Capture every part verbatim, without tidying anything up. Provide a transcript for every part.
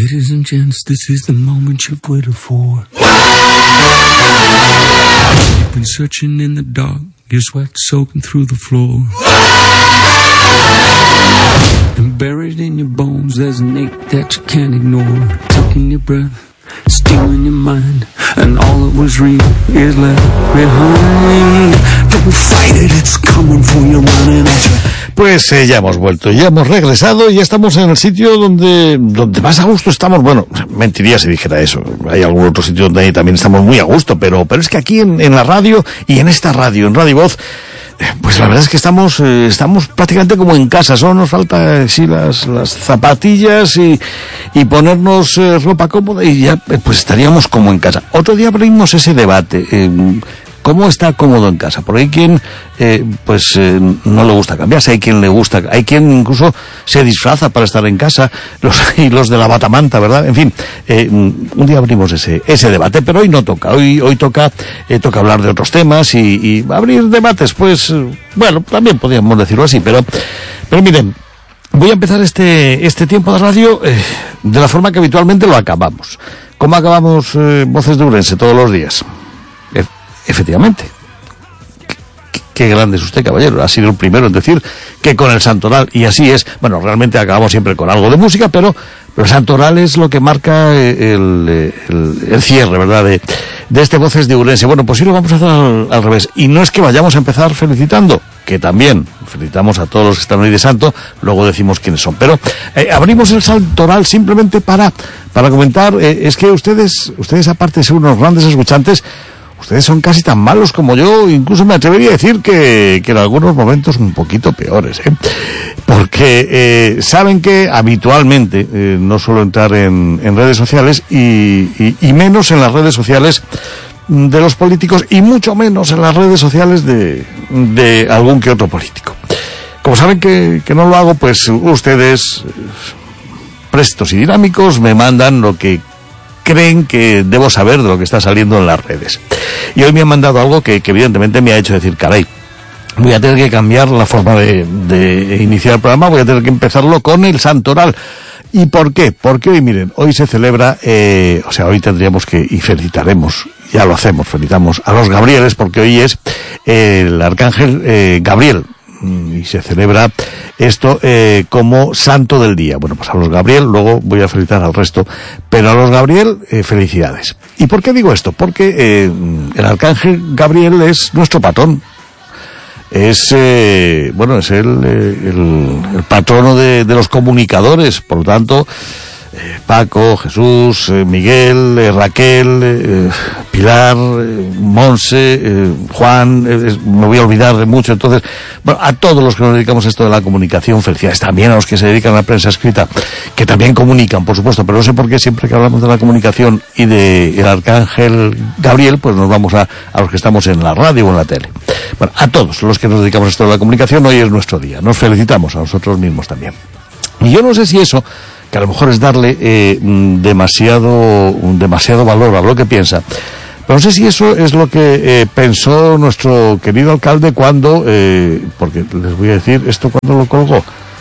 Ladies and gents, this is the moment you've waited for. You've been searching in the dark, your sweat soaking through the floor. And buried in your bones, there's an ache that you can't ignore. Taking your breath, stealing your mind, and all that was real is left behind. Don't fight it, it's coming for you, running at you. Pues eh, ya hemos vuelto, ya hemos regresado y ya estamos en el sitio donde donde más a gusto estamos. Bueno, mentiría si dijera eso. Hay algún otro sitio donde también estamos muy a gusto, pero pero es que aquí en, en la radio y en esta radio, en Radio Voz, pues la verdad es que estamos eh, estamos prácticamente como en casa. Solo nos falta eh, sí las las zapatillas y y ponernos eh, ropa cómoda y ya eh, pues estaríamos como en casa. Otro día abrimos ese debate. Eh, ¿Cómo está cómodo en casa? Porque hay quien, eh, pues, eh, no le gusta cambiarse, hay quien le gusta, hay quien incluso se disfraza para estar en casa, los, y los de la batamanta, ¿verdad? En fin, eh, un día abrimos ese, ese debate, pero hoy no toca, hoy, hoy toca, eh, toca hablar de otros temas y, y abrir debates, pues, bueno, también podríamos decirlo así, pero, pero miren, voy a empezar este, este tiempo de radio, eh, de la forma que habitualmente lo acabamos. ¿Cómo acabamos, eh, Voces de Ourense todos los días? Efectivamente. Qué, qué grande es usted, caballero. Ha sido el primero en decir que con el santoral, y así es. Bueno, realmente acabamos siempre con algo de música, pero, pero el santoral es lo que marca el, el, el cierre, ¿verdad?, de, de este Voces de Ourense. Bueno, pues sí lo vamos a hacer al, al revés. Y no es que vayamos a empezar felicitando, que también felicitamos a todos los que están hoy de santo, luego decimos quiénes son. Pero eh, abrimos el santoral simplemente para, para comentar, eh, es que ustedes, ustedes aparte de ser unos grandes escuchantes, ustedes son casi tan malos como yo, incluso me atrevería a decir que, que en algunos momentos un poquito peores, ¿eh? Porque eh, saben que habitualmente eh, no suelo entrar en, en redes sociales y, y, y menos en las redes sociales de los políticos y mucho menos en las redes sociales de, de algún que otro político. Como saben que, que no lo hago, pues ustedes, prestos y dinámicos, me mandan lo que creen que debo saber de lo que está saliendo en las redes. Y hoy me han mandado algo que, que evidentemente me ha hecho decir, caray, voy a tener que cambiar la forma de, de iniciar el programa, voy a tener que empezarlo con el santoral. ¿Y por qué? Porque hoy, miren, hoy se celebra, eh, o sea, hoy tendríamos que, y felicitaremos, ya lo hacemos, felicitamos a los Gabrieles, porque hoy es eh, el arcángel eh, Gabriel, y se celebra esto eh, como santo del día. Bueno, pues a los Gabriel, luego voy a felicitar al resto, pero a los Gabriel, eh, felicidades. ¿Y por qué digo esto? Porque eh, el arcángel Gabriel es nuestro patrón. Es, eh, bueno, es el, el, el patrono de, de los comunicadores, por lo tanto, eh, Paco, Jesús, eh, Miguel, eh, Raquel, eh, Pilar, eh, Monse, eh, Juan, eh, me voy a olvidar de mucho. Entonces, bueno, a todos los que nos dedicamos a esto de la comunicación, felicidades también a los que se dedican a la prensa escrita, que también comunican, por supuesto, pero no sé por qué siempre que hablamos de la comunicación y de el arcángel Gabriel, pues nos vamos a, a los que estamos en la radio o en la tele. Bueno, a todos los que nos dedicamos a esto de la comunicación, hoy es nuestro día. Nos felicitamos a nosotros mismos también. Y yo no sé si eso, que a lo mejor es darle eh, demasiado demasiado valor a lo que piensa, pero no sé si eso es lo que eh, pensó nuestro querido alcalde cuando, eh, porque les voy a decir esto cuando lo colgó,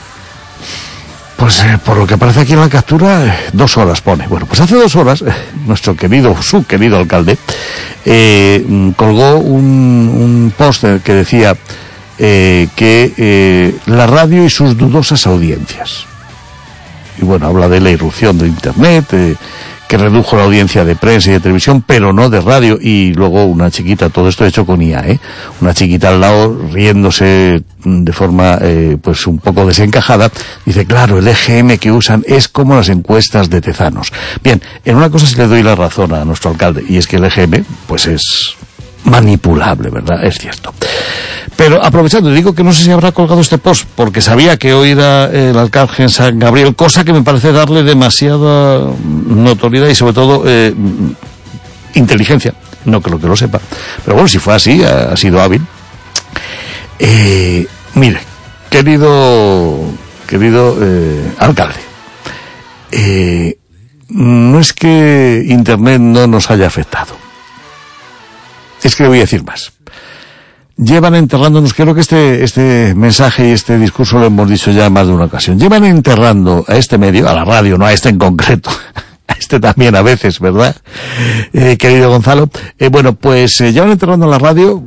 pues eh, por lo que aparece aquí en la captura, eh, dos horas pone. Bueno, pues hace dos horas, eh, nuestro querido, su querido alcalde, eh, colgó un, un post que decía eh, que eh, la radio y sus dudosas audiencias. Y bueno, habla de la irrupción de Internet, eh, que redujo la audiencia de prensa y de televisión, pero no de radio. Y luego una chiquita, todo esto hecho con I A, ¿eh? Una chiquita al lado, riéndose de forma, eh, pues un poco desencajada, dice, claro, el E G M que usan es como las encuestas de Tezanos. Bien, en una cosa sí le doy la razón a nuestro alcalde, y es que el E G M, pues es manipulable, ¿verdad? Es cierto. Pero aprovechando, digo que no sé si habrá colgado este post, porque sabía que hoy era el arcángel San Gabriel, cosa que me parece darle demasiada notoriedad y sobre todo eh, inteligencia. No creo que lo sepa. Pero bueno, si fue así, ha, ha sido hábil. Eh, mire, querido, querido eh, alcalde, eh, no es que Internet no nos haya afectado. Es que le voy a decir más. llevan enterrándonos, creo que este, este mensaje y este discurso lo hemos dicho ya en más de una ocasión, llevan enterrando a este medio, a la radio, no a este en concreto, a este también a veces, ¿verdad? Eh, querido Gonzalo, eh, bueno, pues eh, llevan enterrando a la radio,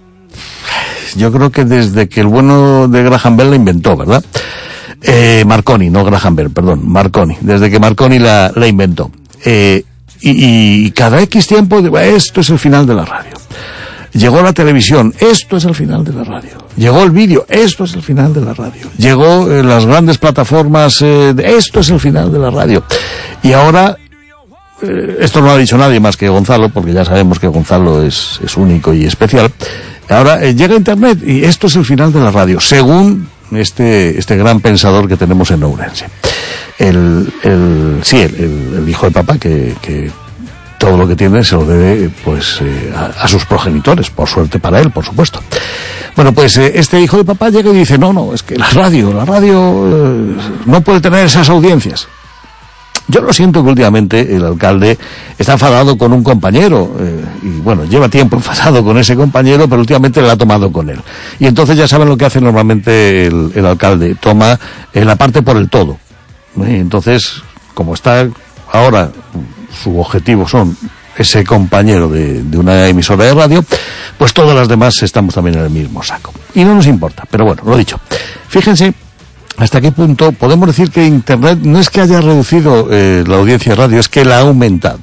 yo creo que desde que el bueno de Graham Bell la inventó, ¿verdad? Eh, Marconi, no Graham Bell, perdón, Marconi, desde que Marconi la, la inventó. Eh, y, y cada X tiempo, esto es el final de la radio. Llegó la televisión, esto es el final de la radio. Llegó el vídeo, esto es el final de la radio. Llegó eh, las grandes plataformas, eh, esto es el final de la radio. Y ahora, eh, esto no lo ha dicho nadie más que Gonzalo, porque ya sabemos que Gonzalo es, es único y especial. Ahora eh, llega Internet y esto es el final de la radio, según este este gran pensador que tenemos en Ourense. El, el, sí, el, el, el hijo de papá que, que todo lo que tiene se lo debe pues eh, a, a sus progenitores, por suerte para él, por supuesto. Bueno, pues eh, este hijo de papá llega y dice, no, no, es que la radio, la radio eh, no puede tener esas audiencias. Yo lo siento que últimamente el alcalde está enfadado con un compañero, eh, y bueno, lleva tiempo enfadado con ese compañero, pero últimamente le ha tomado con él. Y entonces ya saben lo que hace normalmente el, el alcalde, toma eh, la parte por el todo. ¿eh? Entonces, como está ahora, su objetivo son ese compañero de, de una emisora de radio, pues todas las demás estamos también en el mismo saco. Y no nos importa, pero bueno, lo dicho. Fíjense hasta qué punto podemos decir que Internet no es que haya reducido eh, la audiencia de radio, es que la ha aumentado.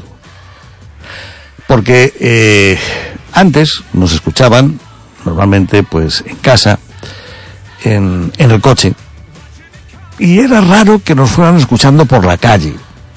Porque eh, antes nos escuchaban normalmente pues en casa, en, en el coche, y era raro que nos fueran escuchando por la calle.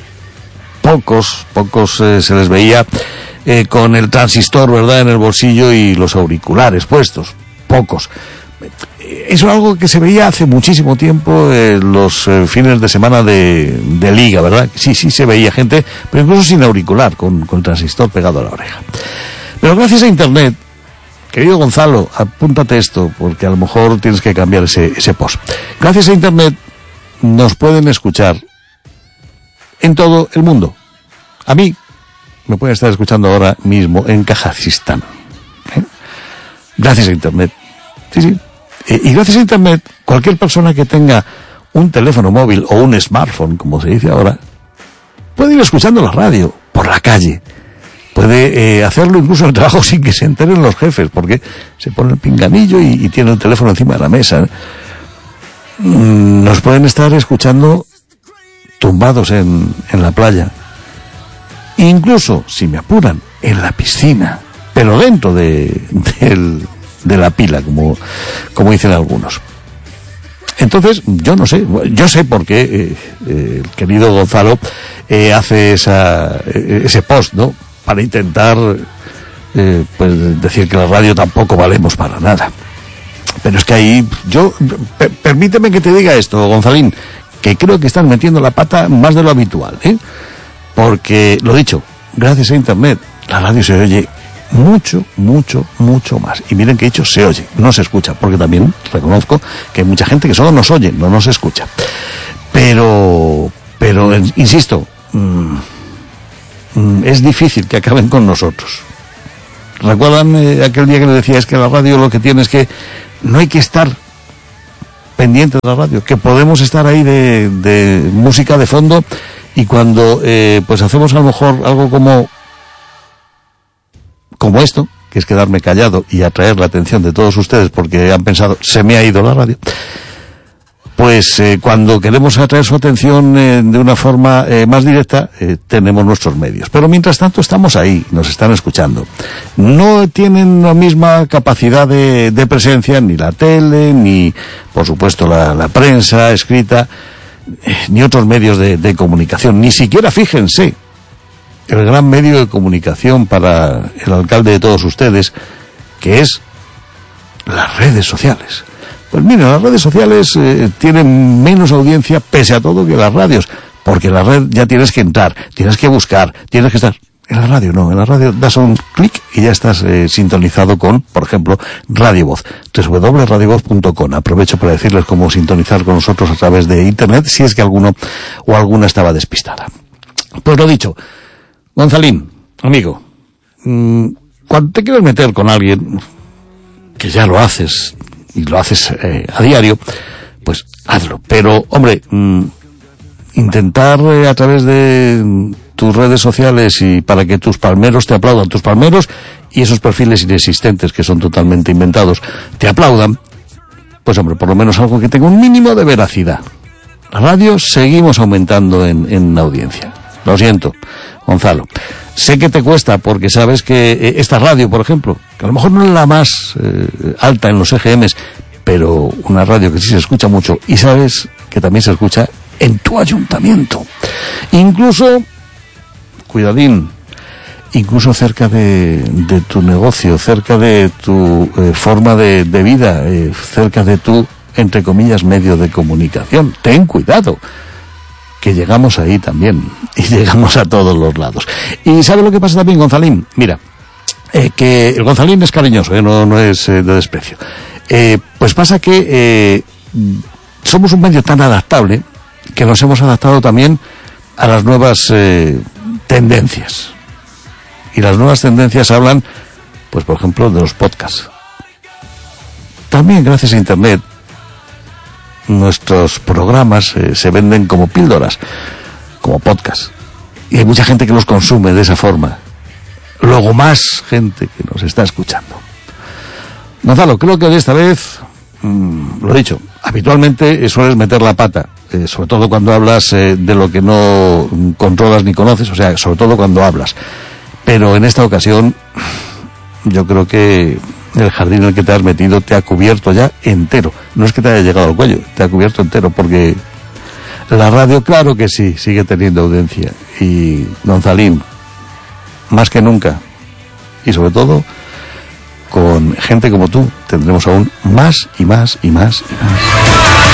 Pocos, pocos eh, se les veía eh, con el transistor, ¿verdad?, en el bolsillo y los auriculares puestos. Pocos. Eso es algo que se veía hace muchísimo tiempo en eh, los eh, fines de semana de, de liga, ¿verdad? Sí, sí se veía gente, pero incluso sin auricular, con, con el transistor pegado a la oreja. Pero gracias a Internet, querido Gonzalo, apúntate esto, porque a lo mejor tienes que cambiar ese, ese post. Gracias a Internet nos pueden escuchar en todo el mundo. A mí me pueden estar escuchando ahora mismo en Kazajistán. ¿eh? Gracias a Internet. Sí, sí. Y gracias a Internet, cualquier persona que tenga un teléfono móvil o un smartphone, como se dice ahora, puede ir escuchando la radio por la calle. Puede eh, hacerlo incluso en el trabajo sin que se enteren los jefes, porque se pone el pinganillo y, y tiene el teléfono encima de la mesa. Nos pueden estar escuchando tumbados en, en la playa. Incluso, si me apuran, en la piscina, pero dentro de, del... de la pila, como, como dicen algunos. Entonces, yo no sé, yo sé por qué eh, eh, el querido Gonzalo eh, hace esa, eh, ese post, ¿no? Para intentar eh, pues decir que la radio tampoco valemos para nada. Pero es que ahí, yo, per, permíteme que te diga esto, Gonzalín, que creo que están metiendo la pata más de lo habitual, ¿eh? Porque, lo dicho, gracias a Internet, la radio se oye mucho, mucho, mucho más. Y miren que he dicho se oye, no se escucha, porque también reconozco que hay mucha gente que solo nos oye, no nos escucha. Pero, pero, insisto, mmm, mmm, es difícil que acaben con nosotros. ¿Recuerdan eh, aquel día que les decía, es que la radio lo que tiene es que no hay que estar pendiente de la radio, que podemos estar ahí de, de música de fondo, y cuando eh, pues hacemos a lo mejor algo como como esto, que es quedarme callado y atraer la atención de todos ustedes porque han pensado, se me ha ido la radio, pues eh, cuando queremos atraer su atención eh, de una forma eh, más directa, eh, tenemos nuestros medios. Pero mientras tanto estamos ahí, nos están escuchando. No tienen la misma capacidad de, de presencia ni la tele, ni por supuesto la, la prensa escrita, eh, ni otros medios de, de comunicación, ni siquiera, fíjense, el gran medio de comunicación para el alcalde de todos ustedes, que es las redes sociales. Pues miren, las redes sociales eh, tienen menos audiencia pese a todo que las radios, porque en la red ya tienes que entrar, tienes que buscar, tienes que estar. En la radio no, en la radio das un clic y ya estás eh, sintonizado con, por ejemplo, Radio Voz, doble u doble u doble u punto radio voz punto com. Aprovecho para decirles cómo sintonizar con nosotros a través de Internet, si es que alguno o alguna estaba despistada. Pues lo dicho, Gonzalín, amigo, mmm, cuando te quieres meter con alguien, que ya lo haces, y lo haces eh, a diario, pues hazlo. Pero, hombre, mmm, intentar eh, a través de tus redes sociales y para que tus palmeros te aplaudan, tus palmeros y esos perfiles inexistentes que son totalmente inventados, te aplaudan, pues hombre, por lo menos algo que tenga un mínimo de veracidad. La radio seguimos aumentando en, en audiencia. Lo siento, Gonzalo. Sé que te cuesta porque sabes que eh, esta radio, por ejemplo, que a lo mejor no es la más eh, alta en los E G Ms, pero una radio que sí se escucha mucho, y sabes que también se escucha en tu ayuntamiento. Incluso, cuidadín, incluso cerca de, de tu negocio, cerca de tu eh, forma de, de vida, eh, cerca de tu, entre comillas, medio de comunicación. Ten cuidado, que llegamos ahí también, y llegamos a todos los lados. ¿Y sabe lo que pasa también, Gonzalín? Mira, eh, que el Gonzalín es cariñoso, eh, no, no es eh, de desprecio. Eh, pues pasa que eh, somos un medio tan adaptable que nos hemos adaptado también a las nuevas eh, tendencias. Y las nuevas tendencias hablan, pues por ejemplo, de los podcasts. También gracias a Internet, nuestros programas eh, se venden como píldoras, como podcasts. Y hay mucha gente que los consume de esa forma. Luego más gente que nos está escuchando. Gonzalo, creo que de esta vez, mmm, lo he dicho, habitualmente sueles meter la pata, eh, sobre todo cuando hablas eh, de lo que no controlas ni conoces, o sea, sobre todo cuando hablas. Pero en esta ocasión, yo creo que el jardín en el que te has metido te ha cubierto ya entero. No es que te haya llegado al cuello, te ha cubierto entero, porque la radio, claro que sí, sigue teniendo audiencia. Y Gonzalín, más que nunca, y sobre todo con gente como tú, tendremos aún más y más y más y más.